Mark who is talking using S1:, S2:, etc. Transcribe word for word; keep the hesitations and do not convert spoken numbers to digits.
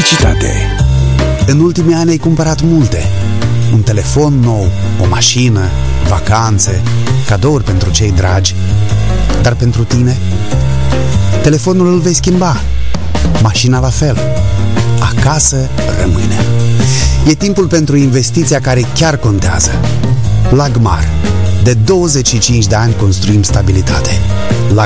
S1: Publicitate.
S2: În ultimii ani ai cumpărat multe. Un telefon nou, o mașină, vacanțe, cadouri pentru cei dragi. Dar pentru tine? Telefonul îl vei schimba, mașina la fel. Acasă rămâne. E timpul pentru investiția care chiar contează. Lagmar. De douăzeci și cinci de ani construim stabilitate. Lagmar